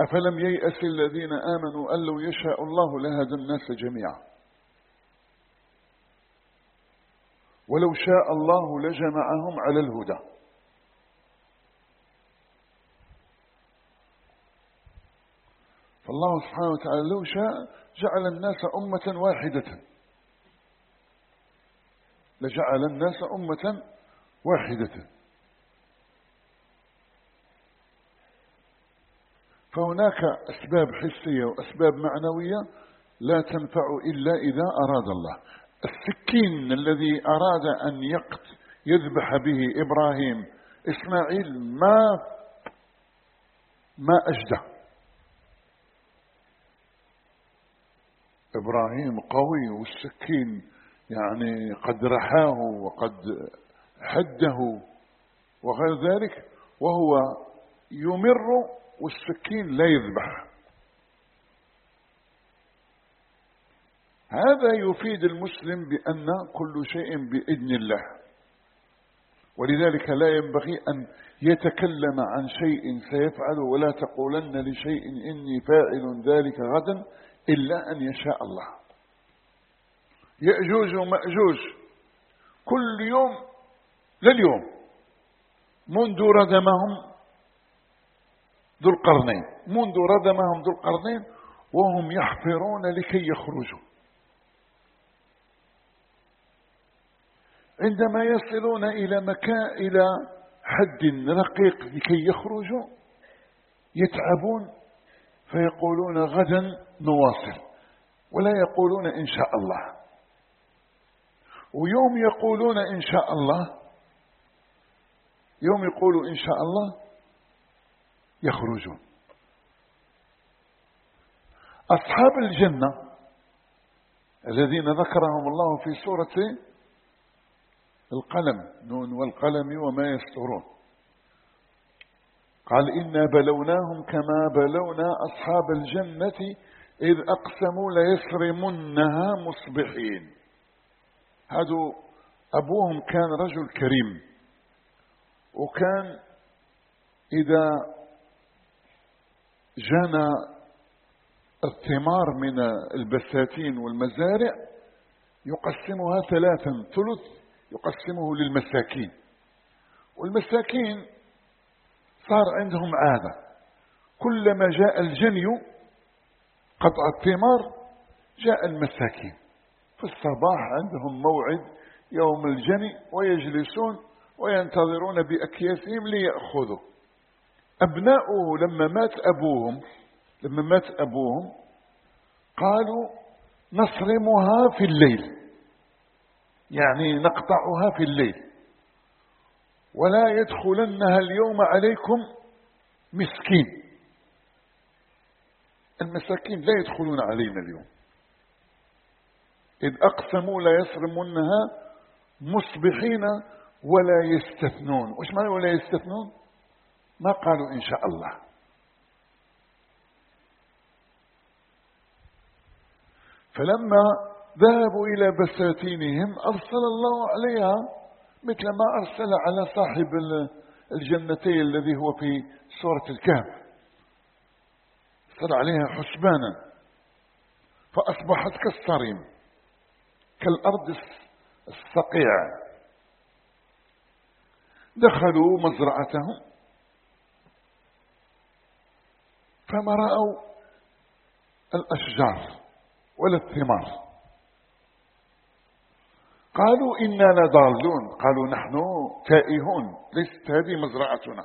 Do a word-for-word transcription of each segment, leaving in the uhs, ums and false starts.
أفلم ييأس الذين آمنوا أن لو يشاء الله لهدى الناس جميعا ولو شاء الله لجمعهم على الهدى. فالله سبحانه وتعالى لو شاء جعل الناس أمة واحدة، لجعل الناس أمة واحدة. فهناك أسباب حسية وأسباب معنوية لا تنفع إلا إذا أراد الله. السكين الذي أراد أن يقت يذبح به إبراهيم إسماعيل ما ما أجده. إبراهيم قوي والسكين يعني قد رحاه وقد حده وغير ذلك، وهو يمر والسكين لا يذبح. هذا يفيد المسلم بأن كل شيء بإذن الله، ولذلك لا ينبغي أن يتكلم عن شيء سيفعله ولا تقولن لشيء إني فاعل ذلك غدا إلا أن يشاء الله. يأجوج ومأجوج كل يوم لليوم منذ ردمهم ذو القرنين منذ ردمهم ذو القرنين وهم يحفرون لكي يخرجوا. عندما يصلون إلى مكان إلى حد رقيق لكي يخرجوا يتعبون فيقولون غدا نواصل، ولا يقولون إن شاء الله. ويوم يقولون إن شاء الله، يوم يقولوا إن شاء الله يخرجون. أصحاب الجنة الذين ذكرهم الله في سورة القلم، نون والقلم وما يسطرون، قال إنا بلوناهم كما بلونا أصحاب الجنة إذ أقسموا ليصرمنها مصبحين. هذا أبوهم كان رجل كريم، وكان إذا جنى الثمار من البساتين والمزارع يقسمها ثلاثا، ثلث يقسمه للمساكين، والمساكين صار عندهم عادة كلما جاء الجني قطع الثمار جاء المساكين في الصباح، عندهم موعد يوم الجني ويجلسون وينتظرون بأكياسهم ليأخذوا. أبناؤه لما مات أبوهم لما مات أبوهم قالوا نصرمها في الليل، يعني نقطعها في الليل، ولا يدخلنها اليوم عليكم مسكين. المساكين لا يدخلون علينا اليوم. إذ أقسموا لا يصرمونها مصبحين ولا يستثنون. وش معنى ولا يستثنون؟ ما قالوا إن شاء الله. فلما ذهبوا إلى بساتينهم أرسل الله عليها مثل ما أرسل على صاحب الجنتين الذي هو في سورة الكهف، أرسل عليها حسبانا فأصبحت كالصريم كالأرض الصقيع. دخلوا مزرعتهم فما رأوا الأشجار ولا الثمار، قالوا إنا لضالون. قالوا نحن تائهون، ليست هذه مزرعتنا.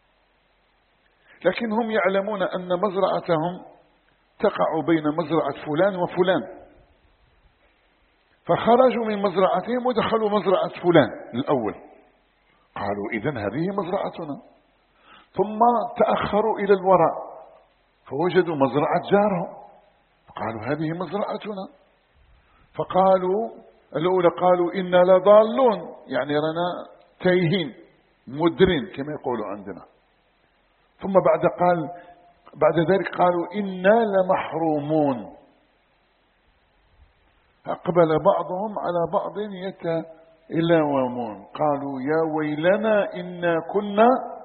لكن هم يعلمون أن مزرعتهم تقع بين مزرعة فلان وفلان، فخرجوا من مزرعتهم ودخلوا مزرعة فلان الأول. قالوا إذن هذه مزرعتنا. ثم تأخروا إلى الوراء فوجدوا مزرعة جارهم، فقالوا هذه مزرعتنا. فقالوا الأولى قالوا إنا لضالون، يعني لنا تايهين مدرين كما يقولوا عندنا. ثم بعد قال بعد ذلك قالوا إنا لمحرومون. أقبل بعضهم على بعض يتلاومون، قالوا يا ويلنا إنا كنا